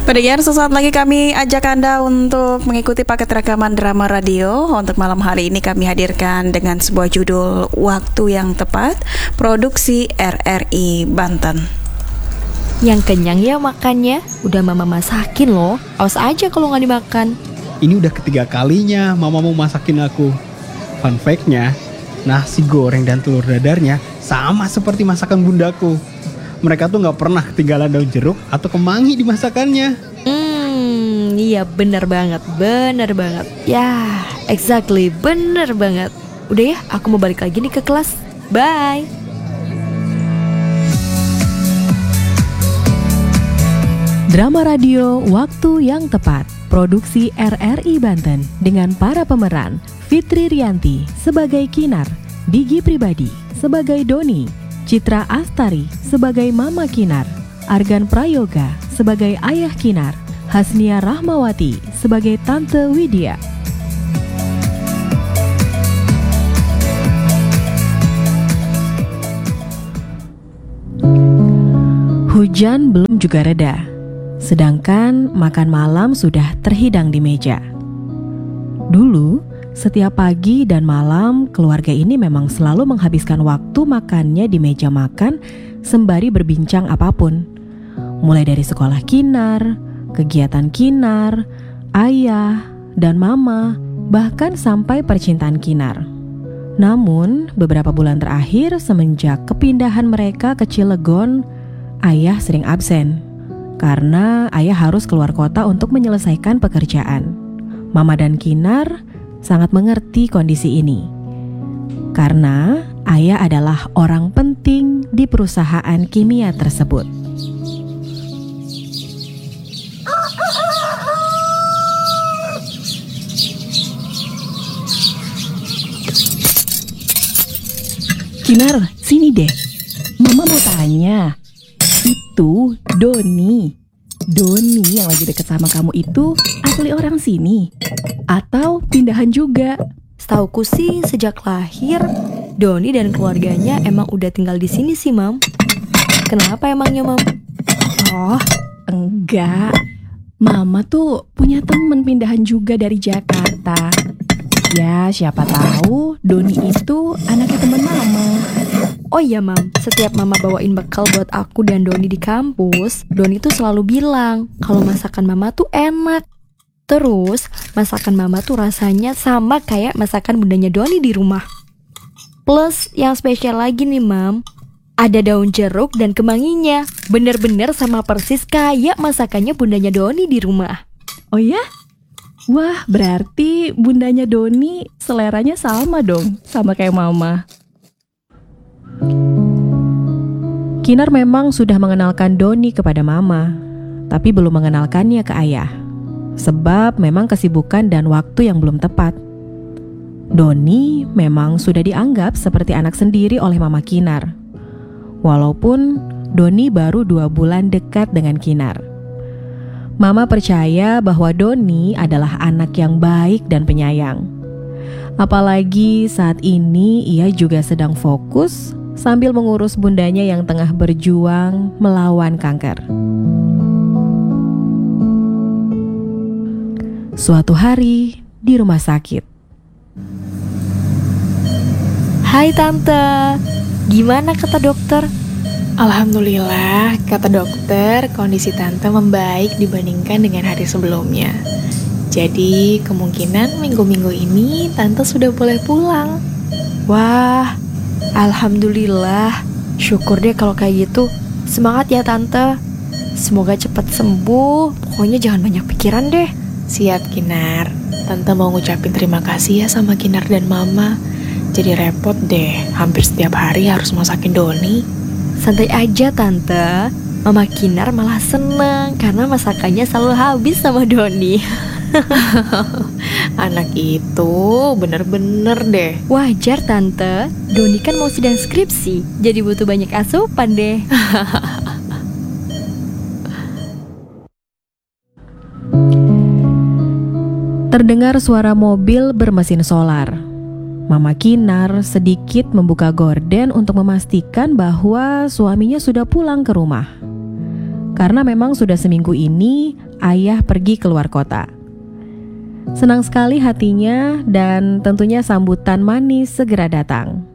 Pendengar, sesaat lagi kami ajak Anda untuk mengikuti paket rekaman drama radio. Untuk malam hari ini kami hadirkan dengan sebuah judul Waktu yang Tepat, produksi RRI Banten. Yang kenyang ya makannya, udah mama masakin loh. Awas aja kalau nggak dimakan. Ini udah ketiga kalinya mama mau masakin aku. Fun fact-nya, nasi goreng dan telur dadarnya sama seperti masakan bundaku. Mereka tuh gak pernah ketinggalan daun jeruk atau kemangi di masakannya. Iya bener banget. Ya, exactly, bener banget. Udah ya, aku mau balik lagi nih ke kelas. Bye. Drama radio Waktu yang Tepat, produksi RRI Banten dengan para pemeran Fitri Rianti sebagai Kinar, Digi Pribadi sebagai Doni, Citra Astari sebagai Mama Kinar, Argan Prayoga sebagai Ayah Kinar, Hasnia Rahmawati sebagai Tante Widya. Hujan belum juga reda, sedangkan makan malam sudah terhidang di meja. Dulu, setiap pagi dan malam, keluarga ini memang selalu menghabiskan waktu makannya di meja makan sembari berbincang apapun. Mulai dari sekolah Kinar, kegiatan Kinar, ayah, dan mama, bahkan sampai percintaan Kinar. Namun, beberapa bulan terakhir semenjak kepindahan mereka ke Cilegon, ayah sering absen. Karena ayah harus keluar kota untuk menyelesaikan pekerjaan. Mama dan Kinar sangat mengerti kondisi ini, karena ayah adalah orang penting di perusahaan kimia tersebut. Kinar, sini deh. Mama mau tanya. Itu Doni yang lagi deket sama kamu itu asli orang sini? Atau pindahan juga? Setauku sih sejak lahir Doni dan keluarganya emang udah tinggal di sini sih, Mam. Kenapa emangnya, Mam? Oh, enggak. Mama tuh punya temen pindahan juga dari Jakarta. Ya, siapa tahu Doni itu anaknya teman Mama. Oh iya, Mam, setiap Mama bawain bekal buat aku dan Doni di kampus, Doni tuh selalu bilang kalau masakan Mama tuh enak. Terus, masakan Mama tuh rasanya sama kayak masakan bundanya Doni di rumah. Plus, yang spesial lagi nih, Mam, ada daun jeruk dan kemanginya. Bener-bener sama persis kayak masakannya bundanya Doni di rumah. Oh ya? Wah, berarti bundanya Doni seleranya sama dong, sama kayak Mama. Kinar memang sudah mengenalkan Doni kepada Mama, tapi belum mengenalkannya ke ayah. Sebab memang kesibukan dan waktu yang belum tepat. Doni memang sudah dianggap seperti anak sendiri oleh Mama Kinar. Walaupun Doni baru 2 bulan dekat dengan Kinar. Mama percaya bahwa Doni adalah anak yang baik dan penyayang. Apalagi saat ini ia juga sedang fokus sambil mengurus bundanya yang tengah berjuang melawan kanker. Suatu hari di rumah sakit. Hai Tante, gimana kata dokter? Alhamdulillah, kata dokter, kondisi Tante membaik dibandingkan dengan hari sebelumnya. Jadi, kemungkinan minggu-minggu ini Tante sudah boleh pulang. Wah, alhamdulillah. Syukur deh kalau kayak gitu. Semangat ya Tante. Semoga cepat sembuh. Pokoknya jangan banyak pikiran deh. Siap, Kinar. Tante mau ngucapin terima kasih ya sama Kinar dan Mama. Jadi repot deh, hampir setiap hari harus masakin Doni. Santai aja Tante. Mama Kinar malah seneng karena masakannya selalu habis sama Doni. Anak itu bener-bener deh. Wajar Tante, Doni kan mau sidang skripsi, jadi butuh banyak asupan deh. Terdengar suara mobil bermesin solar. Mama Kinar sedikit membuka gorden untuk memastikan bahwa suaminya sudah pulang ke rumah. karena memang sudah seminggu ini ayah pergi keluar kota. Senang sekali hatinya dan tentunya sambutan manis segera datang.